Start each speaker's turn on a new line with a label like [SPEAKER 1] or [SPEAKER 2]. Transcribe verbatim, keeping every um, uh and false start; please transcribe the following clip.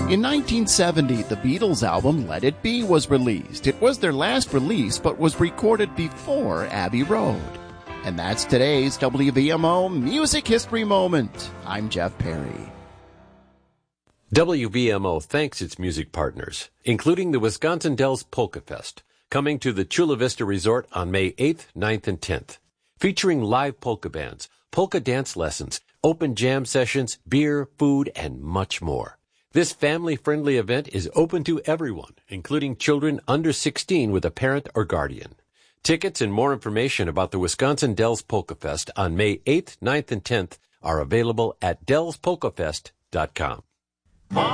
[SPEAKER 1] In nineteen seventy, the Beatles album Let It Be was released. It was their last release, but was recorded before Abbey Road. And that's today's W B M O Music History Moment. I'm Jeff Perry.
[SPEAKER 2] W B M O thanks its music partners, including the Wisconsin Dells Polka Fest, coming to the Chula Vista Resort on May eighth, ninth, and tenth, featuring live polka bands, polka dance lessons, open jam sessions, beer, food, and much more. This family-friendly event is open to everyone, including children under sixteen with a parent or guardian. Tickets and more information about the Wisconsin Dells Polka Fest on May eighth, ninth, and tenth are available at dells polka fest dot com.